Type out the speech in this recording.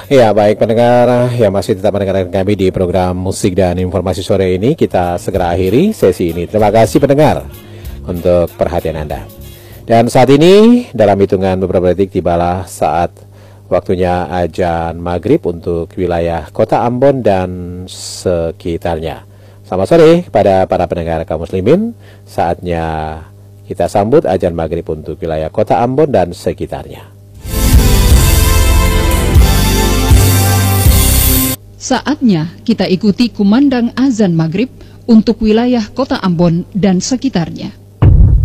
Ya, baik pendengar yang masih tetap mendengarkan kami di program musik dan informasi sore ini, kita segera akhiri sesi ini. Terima kasih pendengar untuk perhatian Anda. Dan saat ini dalam hitungan beberapa detik tibalah saat waktunya azan maghrib untuk wilayah Kota Ambon dan sekitarnya. Selamat sore kepada para pendengar kaum muslimin. Saatnya kita sambut azan maghrib untuk wilayah Kota Ambon dan sekitarnya. Saatnya kita ikuti kumandang azan maghrib untuk wilayah Kota Ambon dan sekitarnya.